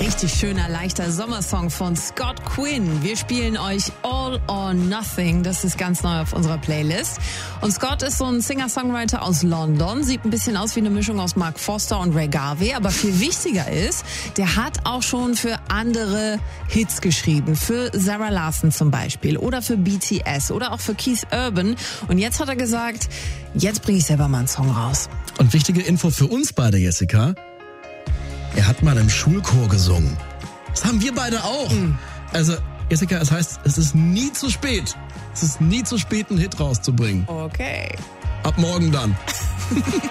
Richtig schöner, leichter Sommersong von Scott Quinn. Wir spielen euch All or Nothing. Das ist ganz neu auf unserer Playlist. Und Scott ist so ein Singer-Songwriter aus London. Sieht ein bisschen aus wie eine Mischung aus Mark Foster und Ray Garvey. Aber viel wichtiger ist, der hat auch schon für andere Hits geschrieben. Für Sarah Larsson zum Beispiel. Oder für BTS. Oder auch für Keith Urban. Und jetzt hat er gesagt, jetzt bringe ich selber mal einen Song raus. Und wichtige Info für uns beide, Jessica. Er hat mal im Schulchor gesungen. Das haben wir beide auch. Also, Jessica, es heißt, es ist nie zu spät. Es ist nie zu spät, einen Hit rauszubringen. Okay. Ab morgen dann.